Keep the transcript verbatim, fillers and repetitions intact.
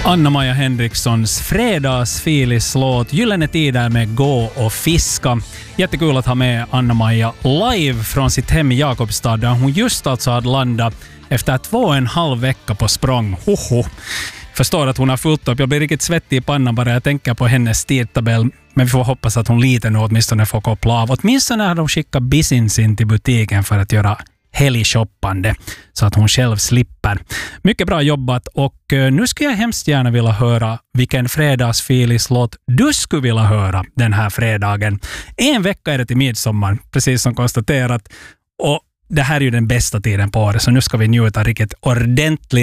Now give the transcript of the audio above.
Anna-Maja Henrikssons fredagsfilislåt Gyllene tider med Gå och fiska. Jättekul att ha med Anna-Maja live från sitt hem i Jakobstad där hon just alltså hade landat efter två och en halv vecka på språng. Hoho. Förstår att hon har fullt upp. Jag blir riktigt svettig i pannan bara jag tänker på hennes tidtabell. Men vi får hoppas att hon lite nu åtminstone får koppla av. Åtminstone när de skickar business in till butiken för att göra helgshoppande så att hon själv slipper. Mycket bra jobbat och nu skulle jag hemskt gärna vilja höra vilken fredagsfilislåt du skulle vilja höra den här fredagen. En vecka är det till midsommar, precis som konstaterat. Och det här är ju den bästa tiden på året så nu ska vi njuta riktigt ordentligt.